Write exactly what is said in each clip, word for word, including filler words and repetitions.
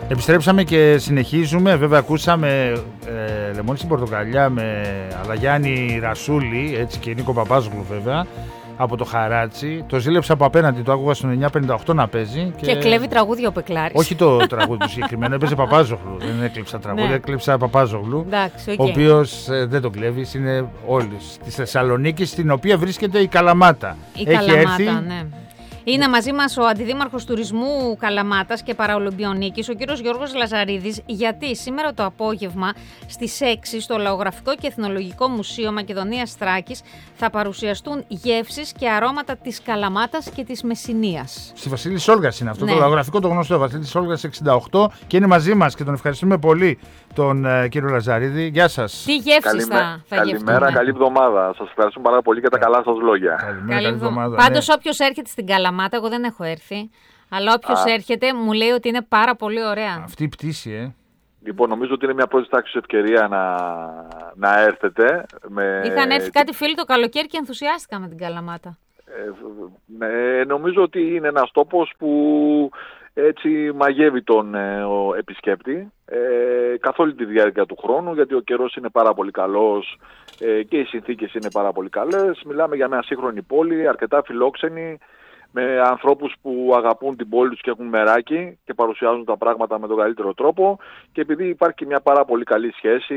Επιστρέψαμε και συνεχίζουμε. Βέβαια, ακούσαμε ε, λεμόνι στην πορτοκαλιά με Αλαγιάννη Ρασούλη, έτσι, και Νίκο Παπάζογλου, βέβαια, από το Χαράτσι. Το ζήλεψα από απέναντι, το άκουγα στον εννιά πενήντα οκτώ να παίζει. Και, και κλέβει τραγούδια ο Πεκλάρης. Όχι το τραγούδι του συγκεκριμένο, έπαιζε Παπάζογλου. Δεν έκλεψα τραγούδια, ναι. Έκλεψα Παπάζογλου. Εντάξει, okay. Ο οποίος ε, δεν τον κλέβει, είναι όλη τη Θεσσαλονίκη, στην οποία βρίσκεται η Καλαμάτα. Η Έχει Καλαμάτα, έρθει... ναι. Είναι μαζί μας ο Αντιδήμαρχος Τουρισμού Καλαμάτας και Παραολυμπιονίκης, ο κύριος Γιώργος Λαζαρίδης, γιατί σήμερα το απόγευμα στις έξι στο Λαογραφικό και Εθνολογικό Μουσείο Μακεδονίας Θράκης θα παρουσιαστούν γεύσεις και αρώματα της Καλαμάτας και της Μεσσηνίας. Στη Βασίλης Όλγας είναι αυτό, ναι. Το Λαογραφικό, το γνωστό, Βασίλης Όλγας εξήντα οκτώ, και είναι μαζί μας και τον ευχαριστούμε πολύ τον uh, κύριο Λαζαρίδη. Γεια σας. Τι γεύσεις θα, θα Καλημέρα, καλή εβδομάδα. Σας ευχαριστούμε πάρα πολύ για τα καλά σας λόγια. Καλημέρα, καλή εβδομάδα. Πάντως, ναι. όποιος έρχεται στην Καλαμάτα, εγώ δεν έχω έρθει, αλλά όποιος έρχεται μου λέει ότι είναι πάρα πολύ ωραία. Αυτή η πτήση, ε. Λοιπόν, νομίζω ότι είναι μια πρώτη τάξη ευκαιρία να, να έρθετε. Με... Είχαν έρθει κάτι φίλοι το καλοκαίρι και ενθουσιάστηκα με την Καλαμάτα. Ε, ε, νομίζω ότι είναι ένας τόπος που έτσι μαγεύει τον ε, ο επισκέπτη ε, καθ' όλη τη διάρκεια του χρόνου, γιατί ο καιρός είναι πάρα πολύ καλός ε, και οι συνθήκες είναι πάρα πολύ καλές. Μιλάμε για μια σύγχρονη πόλη, αρκετά φιλόξενη, με ανθρώπους που αγαπούν την πόλη τους και έχουν μεράκι και παρουσιάζουν τα πράγματα με τον καλύτερο τρόπο, και επειδή υπάρχει και μια πάρα πολύ καλή σχέση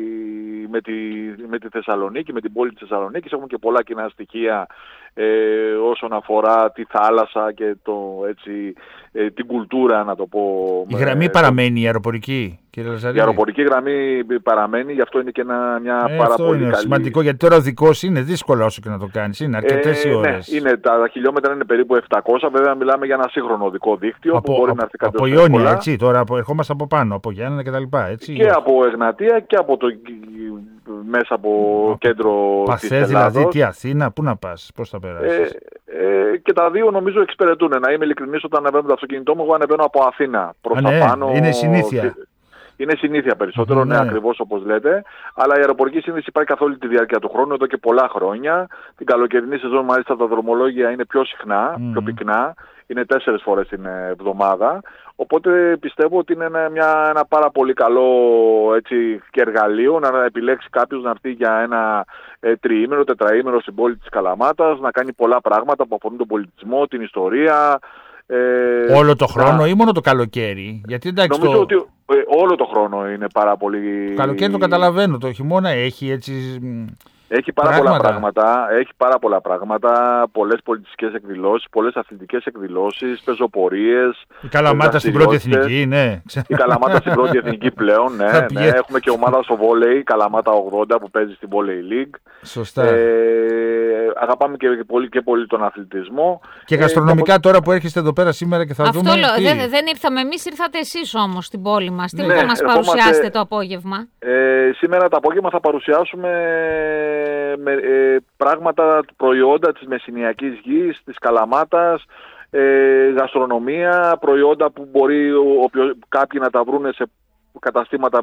με τη, με τη Θεσσαλονίκη, με την πόλη της Θεσσαλονίκης, έχουμε και πολλά κοινά στοιχεία ε, όσον αφορά τη θάλασσα και το, έτσι, ε, την κουλτούρα, να το πω. Η γραμμή ε, παραμένει, η αεροπορική, κύριε Λαζαρίδη. Η αεροπορική γραμμή παραμένει, γι' αυτό είναι και ένα, μια ε, πάρα αυτό πολύ είναι καλή. Σημαντικό, γιατί τώρα ο δικός είναι δύσκολο όσο και να το κάνεις, είναι αρκετές ε, οι ώρες. Ναι, είναι, τα χιλιόμετρα είναι περίπου επτακόσια, βέβαια μιλάμε για ένα σύγχρονο οδικό δίκτυο από, που μπορεί από, να έρθει κάποιος από Ιόνια, εύκολα. Έτσι, τώρα από, ερχόμαστε από πάνω, από Γιάννενα κτλ. Έτσι, και από Εγνατία και από το μέσα από από κέντρο Παθές, της Ελλάδος. δηλαδή, τι Αθήνα, πού να πας, πώς θα περάσεις. Ε, ε, και τα δύο νομίζω εξυπηρετούν. Να είμαι ειλικρινής, όταν ανεβαίνω το αυτοκίνητό μου, εγώ ανεβαίνω από Αθήνα προς Α, τα ναι, πάνω. είναι συνήθεια. Είναι συνήθεια περισσότερο, ναι, ναι, ακριβώς όπως λέτε. Αλλά η αεροπορική σύνδεση υπάρχει καθ' όλη τη διάρκεια του χρόνου, εδώ και πολλά χρόνια. Την καλοκαιρινή σεζόν, μάλιστα, τα δρομολόγια είναι πιο συχνά, mm. πιο πυκνά. Είναι τέσσερις φορές την εβδομάδα. Οπότε πιστεύω ότι είναι ένα, μια, ένα πάρα πολύ καλό, έτσι, και εργαλείο να επιλέξει κάποιος να έρθει για ένα ε, τριήμερο, τετραήμερο στην πόλη της Καλαμάτας, να κάνει πολλά πράγματα που αφορούν τον πολιτισμό, την ιστορία. Ε, όλο το χρόνο να... ή μόνο το καλοκαίρι? Γιατί εντάξει, νομίζω το... ότι ε, όλο το χρόνο είναι πάρα πολύ... Το καλοκαίρι το καταλαβαίνω, το χειμώνα έχει έτσι... Έχει πάρα πράγματα. πολλά πράγματα, έχει πάρα πολλά πράγματα, πολλές πολιτιστικές εκδηλώσεις, πολλές αθλητικές εκδηλώσεις, πεζοπορίες. Η Καλαμάτα στην πρώτη εθνική, ναι. Η Καλαμάτα στην πρώτη εθνική πλέον, ναι, ναι. Έχουμε και ομάδα στο βόλεϊ, η Καλαμάτα ογδόντα που παίζει στην Volley League. Σωστά. Ε, αγαπάμε και πολύ, και πολύ τον αθλητισμό. Και γαστρονομικά ε, τώρα που έρχεστε εδώ πέρα σήμερα και θα αυτό δούμε... Αυτό τι... δεν, δεν ήρθαμε εμείς, ήρθατε εσείς όμως στην πόλη μας. Τι ναι, θα μας παρουσιάσετε το απόγευμα? Ε, σήμερα το απόγευμα θα παρουσιάσουμε με, ε, πράγματα, προϊόντα της μεσσηνιακής γης, της Καλαμάτας, ε, γαστρονομία, προϊόντα που μπορεί οποιο, κάποιοι να τα βρούνε σε καταστήματα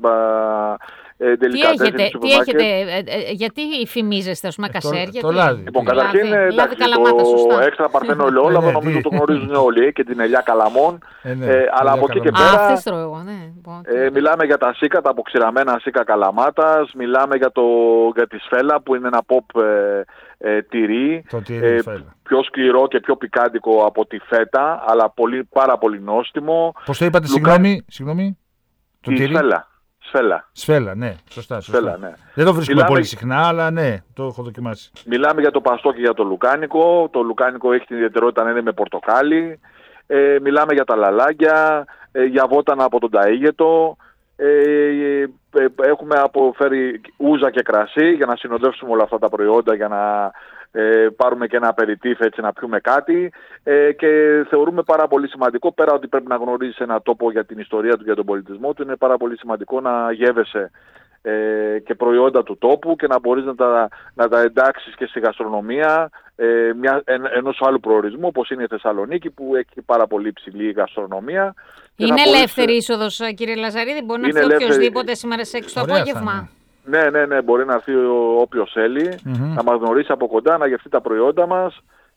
ε, τι έχετε, τι έχετε ε, ε, γιατί φημίζεστε, ας πούμε, κασέρια? Το, το λάδι. Λοιπόν, καταρχήν λάδι, το έξτρα παρθένο ελαιόλαδο νομίζω το γνωρίζουν όλοι, και την ελιά καλαμών, ε, ναι, ε, αλλά από εκεί και πέρα Α, αυτές τρώω εγώ, ναι. ε, μιλάμε για τα σίκα, τα αποξηραμένα σίκα Καλαμάτας, μιλάμε για, το, για τη σφέλα που είναι ένα pop ε, ε, τυρί, το τυρί ε, πιο σκληρό και πιο πικάντικο από τη φέτα, αλλά πολύ, πάρα πολύ νόστιμο. Πώς το είπατε, Λουκα... συγγνώμη, συγγνώμη? Το τυρί. Σφέλα. Σφέλα. Σφέλα, ναι, σωστά. σωστά. Σφέλα, ναι. Δεν το βρίσκουμε Μιλάμε... πολύ συχνά, αλλά ναι, το έχω δοκιμάσει. Μιλάμε για το παστό και για το λουκάνικο. Το λουκάνικο έχει την ιδιαιτερότητα να είναι με πορτοκάλι. Ε, μιλάμε για τα λαλάγκια, ε, για βότανα από τον ταΐγετο. Ε, ε, έχουμε αποφέρει ούζα και κρασί για να συνοδεύσουμε όλα αυτά τα προϊόντα, για να ε, πάρουμε και ένα απεριτίφ, έτσι, να πιούμε κάτι, ε, και θεωρούμε πάρα πολύ σημαντικό, πέρα ότι πρέπει να γνωρίζεις ένα τόπο για την ιστορία του, για τον πολιτισμό του, είναι πάρα πολύ σημαντικό να γεύεσαι ε, και προϊόντα του τόπου και να μπορείς να τα, να τα εντάξεις και στη γαστρονομία ε, μια, εν, ενός άλλου προορισμού, όπως είναι η Θεσσαλονίκη, που έχει πάρα πολύ υψηλή γαστρονομία. Είναι ελεύθερη μπορείς... είσοδος, κύριε Λαζαρίδη? Μπορεί να έρθει οποιοσδήποτε σήμερα σε έξι το απόγευμα? Ναι, ναι, ναι, μπορεί να έρθει όποιος θέλει, mm-hmm. να μας γνωρίσει από κοντά, να γευτεί τα προϊόντα μας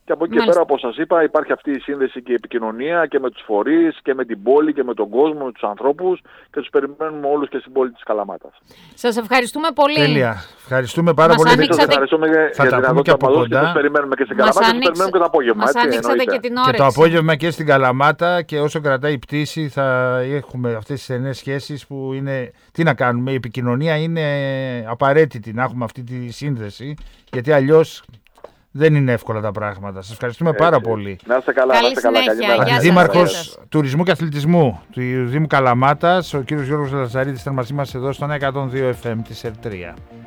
Και από εκεί και πέρα, όπως σας είπα, υπάρχει αυτή η σύνδεση και η επικοινωνία και με τους φορείς και με την πόλη και με τον κόσμο, με τους ανθρώπους και τους περιμένουμε όλους και στην πόλη της Καλαμάτας. Σας ευχαριστούμε πολύ. Τέλεια. Ευχαριστούμε πάρα Μας πολύ. άνοιξατε... Σας ευχαριστούμε θα για την αδότητα που μας δώσετε. Σας περιμένουμε και στην Καλαμάτα και σας περιμένουμε και το απόγευμα. Μας άνοιξατε και την όρεξη. Και το απόγευμα και στην Καλαμάτα και όσο κρατάει η πτήση θα έχουμε αυτές τις στενές σχέσεις που είναι... Τι να κάνουμε, η επικοινωνία είναι απαραίτητη να έχουμε αυτή τη σύνδεση γιατί αλλιώς... Δεν είναι εύκολα τα πράγματα. Σας ευχαριστούμε Έτσι. πάρα πολύ. Να είστε καλά, Καλή να είστε καλά. συνέχεια. Γεια σας. Δήμαρχος Τουρισμού και Αθλητισμού του Δήμου Καλαμάτας, ο κύριος Γιώργος Λαζαρίδης ήταν μαζί μας εδώ στον εκατόν δύο εφ εμ της ΕΡΤ τρία.